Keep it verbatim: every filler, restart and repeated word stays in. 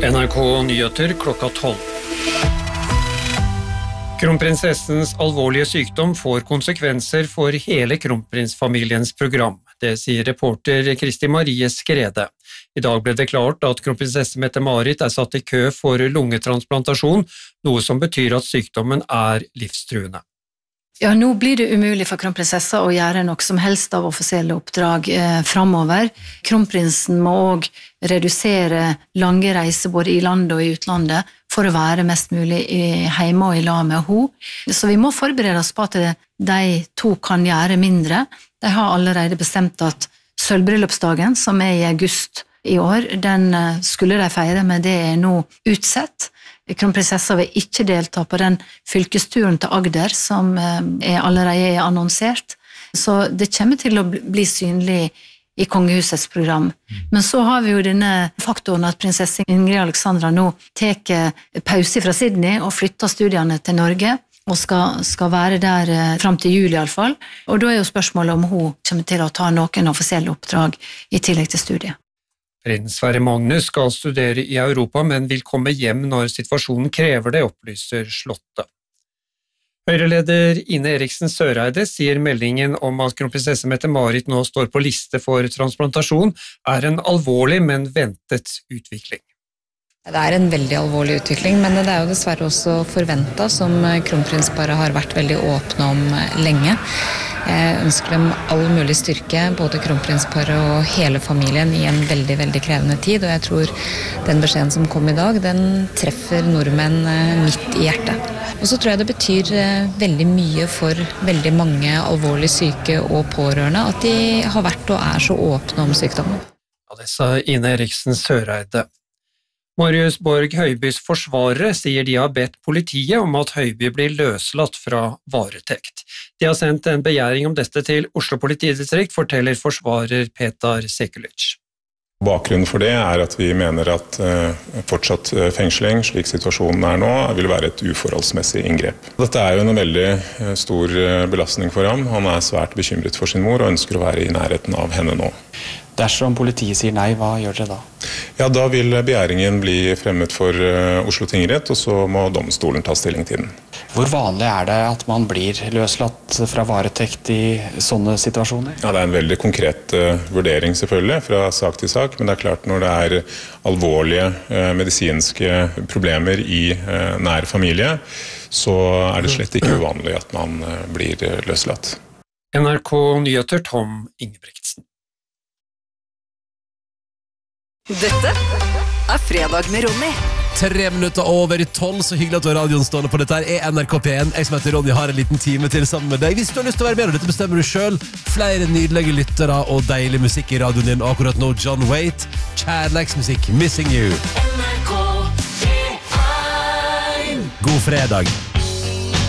N R K Nyheter klokka tolv. Kronprinsessens alvorlige sykdom får konsekvenser for hele kronprinsfamiliens program. Det sier reporter Kristi Marie Skrede. I dag ble det klart at kronprinsesse Mette-Marit er satt i kø for lungetransplantasjon, noe som betyr at sykdommen er livstruende. Ja, nå blir det umulig for kronprinsessa å gjøre noe som helst av offisielle oppdrag eh, fremover. Kronprinsen må også redusere lange reiser både i landet og i utlandet for å være mest mulig i, hjemme og i lag med henne. Så vi må forberede oss på at de to kan gjøre mindre. De har allerede bestemt at sølvbryllupsdagen, som er i august i år, den skulle de feire, men det er nå utsett. Kronprinsessa vil ikke delta på den fylkesturen til Agder som er allerede er annonsert, så det kommer til å bli synlig i kongehusets program. Men så har vi jo denne faktoren at prinsesse Ingrid Alexandra nå tar pause fra Sydney og flytter studiene til Norge, og skal, skal være der frem til jul i alle fall. Og da er jo spørsmålet om hun kommer til å ta noen offisielle oppdrag i tillegg til studiet. Prins Sverre Magnus skal studere i Europa, men vil komme hjem når situasjonen krever det, opplyser Slottet. Høyreleder Ine Eriksen Søreide sier meldingen om at kronprinsesse Mette-Marit nå står på liste for transplantasjon er en alvorlig, men ventet utvikling. Det er en veldig alvorlig utvikling, men det er jo dessverre også forventet, som kronprinsparet har vært veldig åpne om lenge. Jeg ønsker dem all mulig styrke, både kronprinsparet og hele familien, i en veldig, veldig krevende tid, og jeg tror den beskjeden som kom i dag, den treffer nordmenn midt i hjertet. Og så tror jeg det betyr veldig mye for veldig mange alvorlig syke og pårørende at de har vært og er så åpne om sykdommen. Ja, det sa Ine Eriksen Søreide. Marius Borg Høibys forsvarere sier de har bedt politiet om at Høiby blir løslatt fra varetekt. De har sendt en begjæring om dette til Oslo politidistrikt, forteller forsvarer Petar Sekulic. Bakgrunnen for det er at vi mener at fortsatt fengsling, slik situasjonen er nå, vil være et uforholdsmessig inngrep. Dette er jo en veldig stor belastning for ham. Han er svært bekymret for sin mor og ønsker å være i nærheten av henne nå. Dersom politiet sier nei, hva gjør dere da? Ja, da vil begjæringen bli fremmet for Oslo tingrett, og så må domstolen ta stilling til den. Hvor vanlig er det at man blir løslatt fra varetekt i sånne situasjoner? Ja, det er en veldig konkret uh, vurdering selvfølgelig, fra sak til sak, men det er klart når det er alvorlige uh, medisinske problemer i uh, nær familie, så er det slett ikke uvanlig at man uh, blir uh, løslatt. N R K Nyheter Tom Ingebrigtsen. Dette er Fredag med Ronny. Tre minutter over i tolv, så hyggelig at du har radioen stående på dette her er N R K P en. Jeg som heter Ronny har en liten time til sammen med deg. Hvis du har lyst til å være med, og dette bestemmer du selv. Flere nydelige lyttere og deilig musikk i radioen din. Akkurat nå John Waite, kjærleiksmusikk, Missing You. N R K P en. God fredag.